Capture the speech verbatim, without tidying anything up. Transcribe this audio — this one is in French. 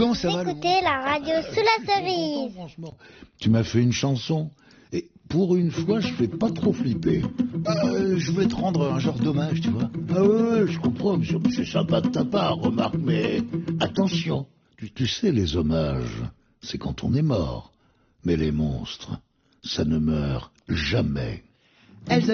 Comment ça va? Écoutez la radio sous la cerise. Franchement, tu m'as fait une chanson. Et pour une fois, je fais pas trop flipper. Euh, je voulais te rendre un genre d'hommage, tu vois. Ah ouais, je comprends, c'est sympa de ta part, remarque, mais attention. Tu, tu sais, les hommages, c'est quand on est mort. Mais les monstres, ça ne meurt jamais. Elles